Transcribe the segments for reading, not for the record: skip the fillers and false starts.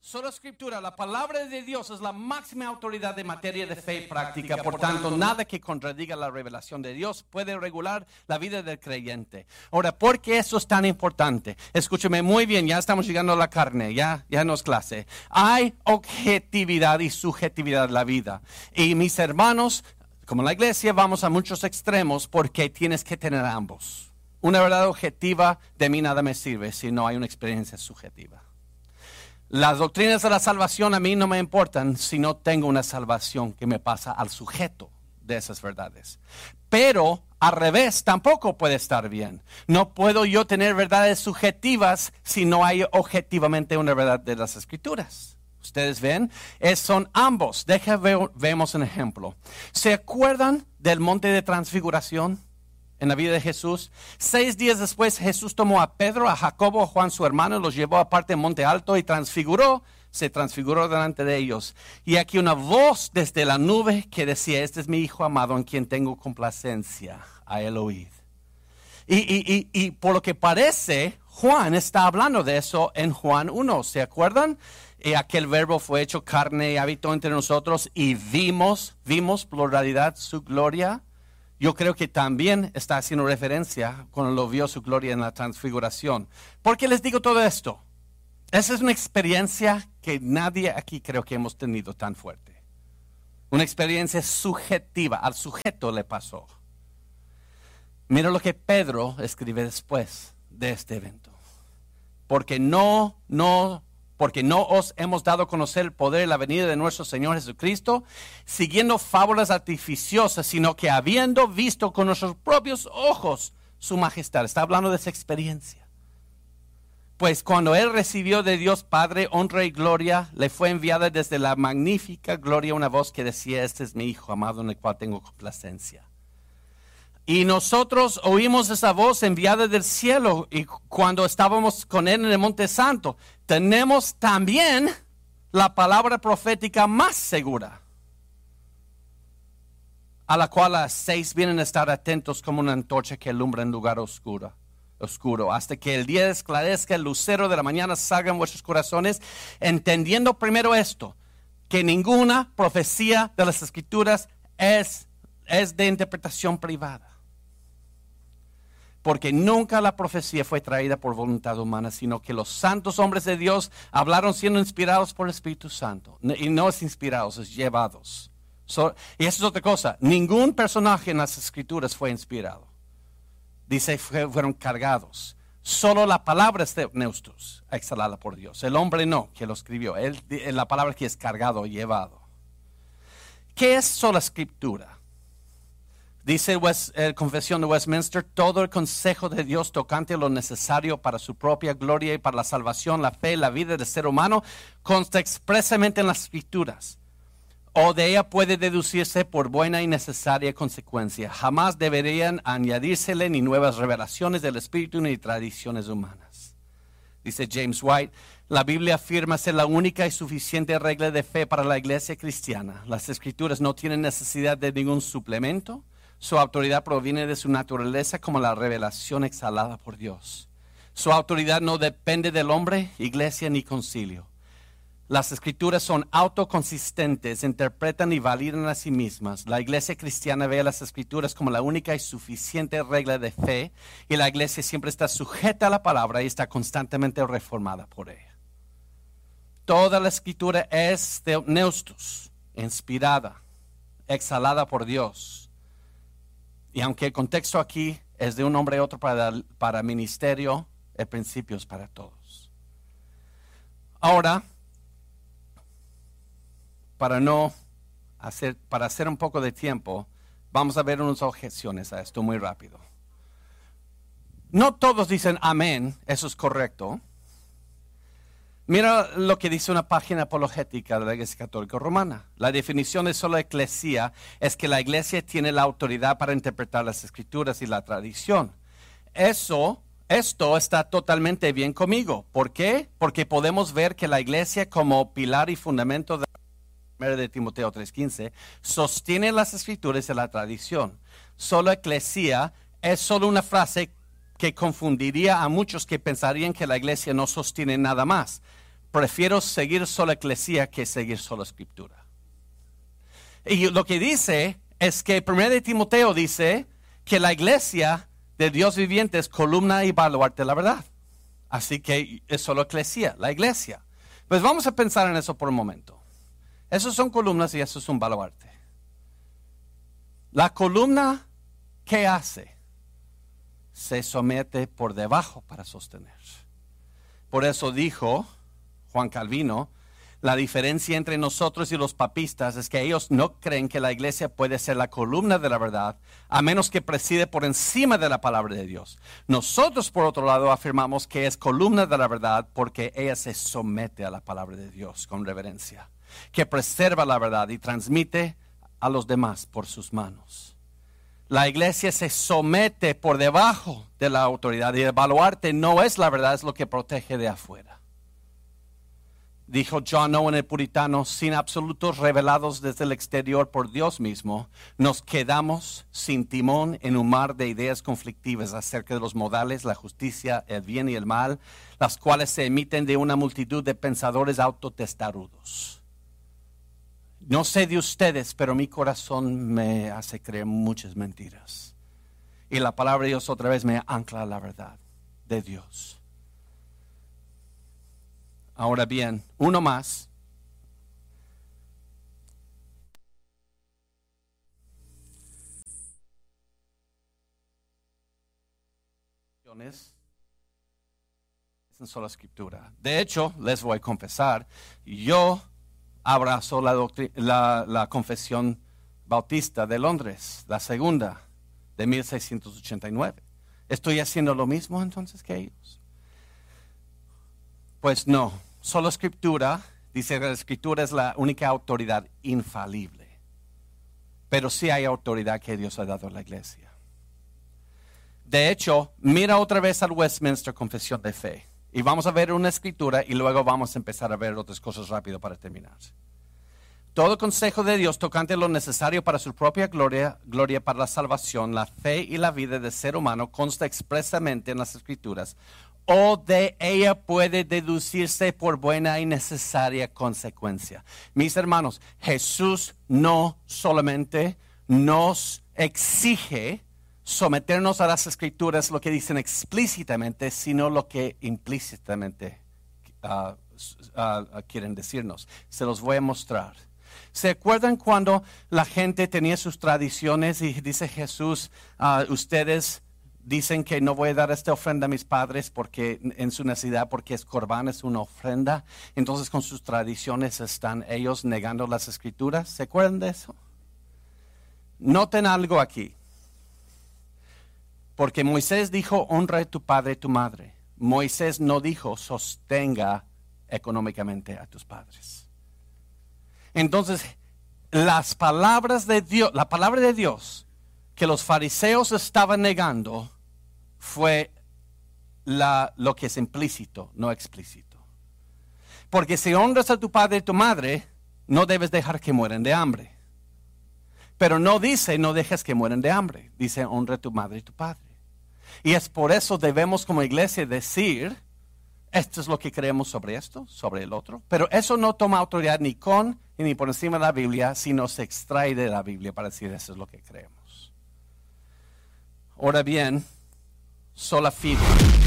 Sola Escritura, la palabra de Dios es la máxima autoridad de materia de fe y práctica. Por tanto, nada que contradiga la revelación de Dios puede regular la vida del creyente. Ahora, ¿por qué eso es tan importante? Escúcheme muy bien, ya estamos llegando a la carne, ya no es clase. Hay objetividad y subjetividad en la vida. Y mis hermanos, como la iglesia, vamos a muchos extremos porque tienes que tener ambos. Una verdad objetiva de mí nada me sirve si no hay una experiencia subjetiva. Las doctrinas de la salvación a mí no me importan si no tengo una salvación que me pasa al sujeto de esas verdades. Pero al revés tampoco puede estar bien. No puedo yo tener verdades subjetivas si no hay objetivamente una verdad de las Escrituras. Ustedes ven, son ambos. Vemos un ejemplo. ¿Se acuerdan del monte de transfiguración? En la vida de Jesús, 6 días después Jesús tomó a Pedro, a Jacobo, a Juan su hermano, los llevó aparte en monte alto y se transfiguró delante de ellos. Y aquí una voz desde la nube que decía: este es mi hijo amado en quien tengo complacencia, a él oíd. Y por lo que parece, Juan está hablando de eso en Juan 1, ¿se acuerdan? Aquel verbo fue hecho carne y habitó entre nosotros y vimos pluralidad, su gloria. Yo creo que también está haciendo referencia cuando lo vio su gloria en la transfiguración. ¿Por qué les digo todo esto? Esa es una experiencia que nadie aquí creo que hemos tenido tan fuerte. Una experiencia subjetiva, al sujeto le pasó. Mira lo que Pedro escribe después de este evento. Porque no os hemos dado a conocer el poder y la venida de nuestro Señor Jesucristo, siguiendo fábulas artificiosas, sino que habiendo visto con nuestros propios ojos su majestad. Está hablando de esa experiencia. Pues cuando él recibió de Dios Padre honra y gloria, le fue enviada desde la magnífica gloria una voz que decía: este es mi Hijo amado en el cual tengo complacencia. Y nosotros oímos esa voz enviada del cielo y cuando estábamos con él en el Monte Santo, tenemos también la palabra profética más segura, a la cual las 6 vienen a estar atentos como una antorcha que alumbra en lugar oscuro, hasta que el día esclarezca, el lucero de la mañana salga en vuestros corazones, entendiendo primero esto, que ninguna profecía de las Escrituras es de interpretación privada. Porque nunca la profecía fue traída por voluntad humana, sino que los santos hombres de Dios hablaron siendo inspirados por el Espíritu Santo. Y no es inspirados, es llevados. Y eso es otra cosa. Ningún personaje en las Escrituras fue inspirado. Dice, fueron cargados. Solo la palabra es de Neustos, exhalada por Dios. El hombre no, que lo escribió. La palabra que es cargado, llevado. ¿Qué es sola Escritura? Dice la Confesión de Westminster: todo el consejo de Dios tocante a lo necesario para su propia gloria y para la salvación, la fe, la vida del ser humano, consta expresamente en las Escrituras. O de ella puede deducirse por buena y necesaria consecuencia. Jamás deberían añadírsele ni nuevas revelaciones del Espíritu ni tradiciones humanas. Dice James White: la Biblia afirma ser la única y suficiente regla de fe para la iglesia cristiana. Las Escrituras no tienen necesidad de ningún suplemento. Su autoridad proviene de su naturaleza como la revelación exhalada por Dios. Su autoridad no depende del hombre, iglesia ni concilio. Las Escrituras son autoconsistentes, interpretan y validan a sí mismas. La iglesia cristiana ve a las Escrituras como la única y suficiente regla de fe, y la iglesia siempre está sujeta a la palabra y está constantemente reformada por ella. Toda la Escritura es de Neustos, inspirada, exhalada por Dios. Y aunque el contexto aquí es de un hombre y otro para ministerio, el principio es para todos. Ahora, para hacer un poco de tiempo, vamos a ver unas objeciones a esto muy rápido. No todos dicen amén, eso es correcto. Mira lo que dice una página apologética de la Iglesia Católica Romana. La definición de sola eclesia es que la iglesia tiene la autoridad para interpretar las Escrituras y la tradición. Esto está totalmente bien conmigo. ¿Por qué? Porque podemos ver que la iglesia, como pilar y fundamento de 1 de Timoteo 3:15, sostiene las Escrituras y la tradición. Sola eclesia es solo una frase que confundiría a muchos que pensarían que la iglesia no sostiene nada más. prefiero seguir sola eclesía que seguir sola escritura. Y lo que dice es que 1 de Timoteo dice que la iglesia de Dios viviente es columna y baluarte de la verdad. Así que es solo eclesía, la iglesia. Pues vamos a pensar en eso por un momento. Esos son columnas y eso es un baluarte. La columna, ¿qué hace? Se somete por debajo para sostener. Por eso dijo Juan Calvino, la diferencia entre nosotros y los papistas es que ellos no creen que la iglesia puede ser la columna de la verdad, a menos que preside por encima de la palabra de Dios. Nosotros, por otro lado, afirmamos que es columna de la verdad porque ella se somete a la palabra de Dios con reverencia, que preserva la verdad y transmite a los demás por sus manos. La iglesia se somete por debajo de la autoridad y el baluarte no es la verdad, es lo que protege de afuera. Dijo John Owen el puritano, sin absolutos revelados desde el exterior por Dios mismo, nos quedamos sin timón en un mar de ideas conflictivas acerca de los modales, la justicia, el bien y el mal, las cuales se emiten de una multitud de pensadores autotestarudos. No sé de ustedes, pero mi corazón me hace creer muchas mentiras. Y la palabra de Dios otra vez me ancla a la verdad de Dios. Ahora bien, uno más. Es en sola escritura. De hecho, les voy a confesar, yo abrazo la confesión bautista de Londres, la segunda de 1689. ¿Estoy haciendo lo mismo entonces que ellos? Pues no. Solo escritura, dice que la escritura es la única autoridad infalible. Pero sí hay autoridad que Dios ha dado a la iglesia. De hecho, mira otra vez al Westminster Confesión de Fe. Y vamos a ver una escritura y luego vamos a empezar a ver otras cosas rápido para terminar. Todo consejo de Dios tocante lo necesario para su propia gloria para la salvación, la fe y la vida del ser humano consta expresamente en las escrituras, o de ella puede deducirse por buena y necesaria consecuencia. Mis hermanos, Jesús no solamente nos exige someternos a las escrituras, lo que dicen explícitamente, sino lo que implícitamente quieren decirnos. Se los voy a mostrar. ¿Se acuerdan cuando la gente tenía sus tradiciones y dice Jesús, ustedes dicen que no voy a dar esta ofrenda a mis padres porque en su necesidad, porque es corbán, es una ofrenda? Entonces con sus tradiciones están ellos negando las escrituras. ¿Se acuerdan de eso? Noten algo aquí. Porque Moisés dijo, honra a tu padre y tu madre. Moisés no dijo, sostenga económicamente a tus padres. Entonces, las palabras de Dios, la palabra de Dios que los fariseos estaban negando fue lo que es implícito, no explícito. Porque si honras a tu padre y tu madre, no debes dejar que mueran de hambre. Pero no dice, no dejes que mueran de hambre. Dice, honra a tu madre y tu padre. Y es por eso debemos como iglesia decir, esto es lo que creemos sobre esto, sobre el otro. Pero eso no toma autoridad ni con ni por encima de la Biblia, sino se extrae de la Biblia para decir, eso es lo que creemos. Ahora bien, sola fide.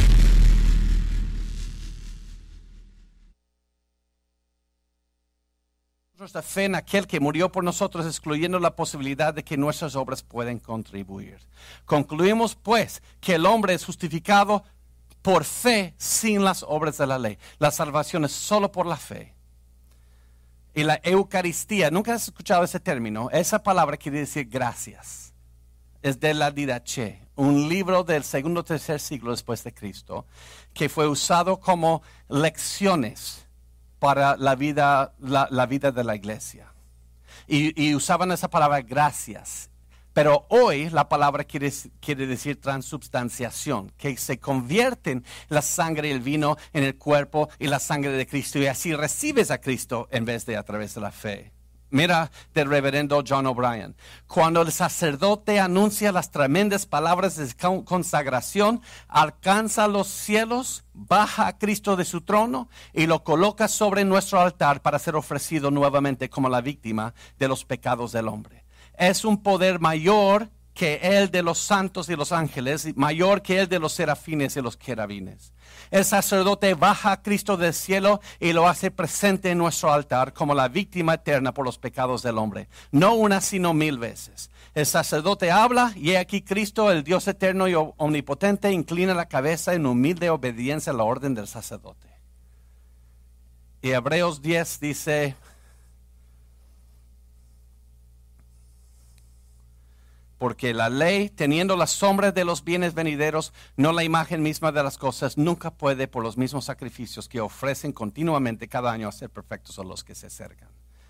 Nuestra fe en aquel que murió por nosotros, excluyendo la posibilidad de que nuestras obras pueden contribuir. Concluimos pues que el hombre es justificado por fe sin las obras de la ley. La salvación es solo por la fe. Y la Eucaristía, ¿nunca has escuchado ese término? Esa palabra quiere decir gracias. Es de la Didache, un libro del segundo o tercer siglo después de Cristo, que fue usado como lecciones para la vida de la iglesia. Y usaban esa palabra gracias. Pero hoy la palabra quiere decir transubstanciación, que se convierten la sangre y el vino en el cuerpo y la sangre de Cristo, y así recibes a Cristo en vez de a través de la fe Mira del reverendo John O'Brien. Cuando el sacerdote anuncia las tremendas palabras de consagración, alcanza los cielos, baja a Cristo de su trono y lo coloca sobre nuestro altar para ser ofrecido nuevamente como la víctima de los pecados del hombre. Es un poder mayor que el de los santos y los ángeles, mayor que el de los serafines y los querubines. El sacerdote baja a Cristo del cielo y lo hace presente en nuestro altar como la víctima eterna por los pecados del hombre. No una, sino 1000 veces. El sacerdote habla y he aquí Cristo, el Dios eterno y omnipotente, inclina la cabeza en humilde obediencia a la orden del sacerdote. Y Hebreos 10 dice: porque la ley, teniendo las sombras de los bienes venideros, no la imagen misma de las cosas, nunca puede, por los mismos sacrificios que ofrecen continuamente cada año, hacer perfectos a los que se acercan.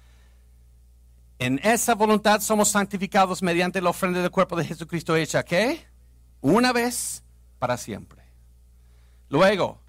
En esa voluntad somos santificados mediante la ofrenda del cuerpo de Jesucristo hecha, ¿qué? Una vez para siempre. Luego,